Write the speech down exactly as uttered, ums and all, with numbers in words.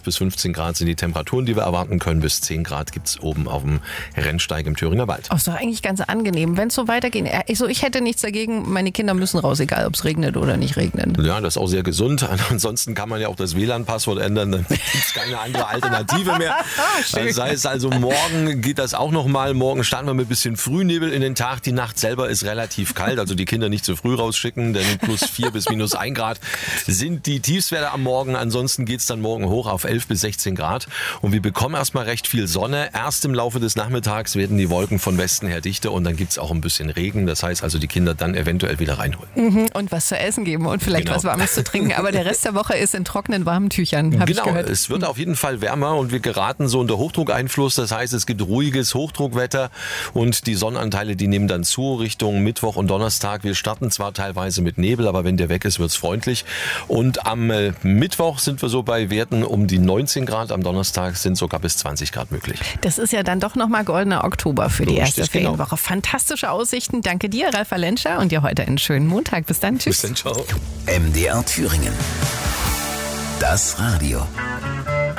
bis fünfzehn Grad sind die Temperaturen, die wir erwarten können. Bis zehn Grad gibt es oben auf dem Rennsteig im Thüringer Wald. Oh, ist doch eigentlich ganz angenehm. Wenn es so weitergeht, also ich hätte nichts dagegen, meine Kinder müssen raus, egal ob es regnet oder nicht regnet. Ja, das ist auch sehr gesund. Ansonsten kann man ja auch das W L A N-Passwort ändern, dann gibt es keine andere Alternative mehr. Das heißt also, morgen geht das auch nochmal. Morgen starten wir mit ein bisschen Frühnebel in den Tag. Die Nacht selber ist relativ kalt, also die Kinder nicht zu früh rausschicken, denn plus vier bis minus ein Grad sind die Tiefstwerte am Morgen. Ansonsten geht es dann morgen hoch auf elf bis sechzehn Grad. Und wir bekommen erstmal recht viel Sonne. Erst im Laufe des Nachmittags werden die Wolken von Westen her dichter und dann gibt es auch ein bisschen Regen. Das heißt also, die Kinder dann eventuell wieder reinholen. Mhm. Und was zu essen geben und vielleicht genau. was Warmes zu trinken. Aber der Rest der Woche ist in trockenen, warmen Tüchern, habe genau, ich gehört. Es wird auf jeden Fall wärmer und wir geraten so unter Hochdruckeinfluss. Das heißt, es gibt ruhiges Hochdruckwetter und die Sonnenanteile, die nehmen dann zu Richtung Mittwoch und Donnerstag. Wir starten zwar teilweise mit Nebel, aber wenn der weg ist, wird es freundlich. Und am äh, Mittwoch sind wir so bei Werten um die neunzehn Grad. Am Donnerstag sind sogar bis zwanzig Grad möglich. Das ist ja dann doch nochmal goldener Oktober für So die erste richtig, genau. Ferienwoche. Fantastische Aussichten. Danke dir, Ralf Valenscha, und dir heute einen schönen Montag. Bis dann. Tschüss. Bis dann, ciao. M D R Thüringen. Das Radio.